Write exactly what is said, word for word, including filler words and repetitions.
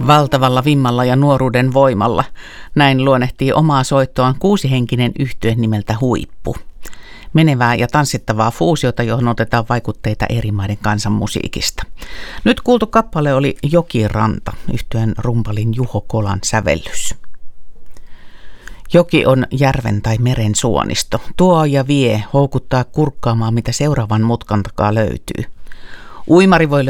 Valtavalla vimmalla ja nuoruuden voimalla. Näin luonnehtii omaa soittoaan kuusihenkinen yhtye nimeltä Huippu. Menevää ja tanssittavaa fuusiota, johon otetaan vaikutteita eri maiden kansanmusiikista. Nyt kuultu kappale oli Jokiranta, yhtyeen rumpalin Juho Kolan sävellys. Joki on järven tai meren suonisto. Tuo ja vie, houkuttaa kurkkaamaan, mitä seuraavan mutkan takaa löytyy. Uimari voi